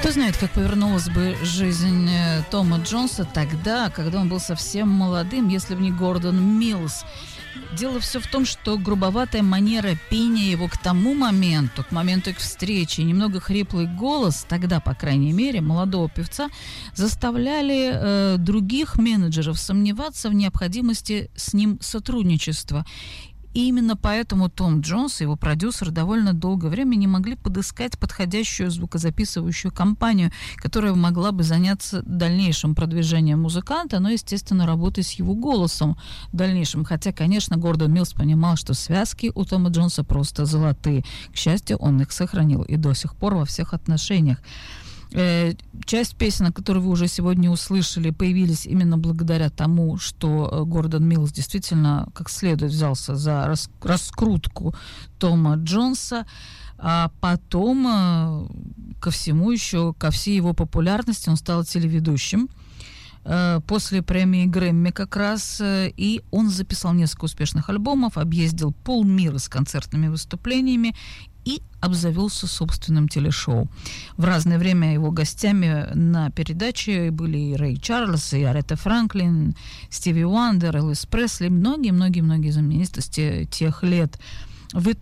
Кто знает, как повернулась бы жизнь Тома Джонса тогда, когда он был совсем молодым, если бы не Гордон Миллс. Дело все в том, что грубоватая манера пения его к тому моменту, к моменту их встречи, немного хриплый голос, тогда, по крайней мере, молодого певца, заставляли других менеджеров сомневаться в необходимости с ним сотрудничества. И именно поэтому Том Джонс и его продюсер довольно долгое время не могли подыскать подходящую звукозаписывающую компанию, которая могла бы заняться дальнейшим продвижением музыканта, но, естественно, работой с его голосом в дальнейшем. Хотя, конечно, Гордон Миллс понимал, что связки у Тома Джонса просто золотые. К счастью, он их сохранил и до сих пор во всех отношениях. Часть песен, которые вы уже сегодня услышали, появились именно благодаря тому, что Гордон Миллс действительно как следует взялся за раскрутку Тома Джонса, а потом ко всему еще, ко всей его популярности он стал телеведущим после премии Грэмми как раз, и он записал несколько успешных альбомов, объездил полмира с концертными выступлениями и обзавелся собственным телешоу. В разное время его гостями на передаче были и Рэй Чарльз, и Арета Франклин, Стиви Уандер, Элвис Пресли, многие знаменитости тех лет.